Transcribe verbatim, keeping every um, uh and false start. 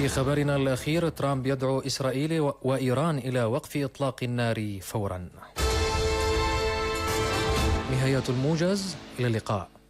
في خبرنا الأخير، ترامب يدعو إسرائيل وإيران إلى وقف إطلاق النار فورا. نهاية الموجز، إلى اللقاء.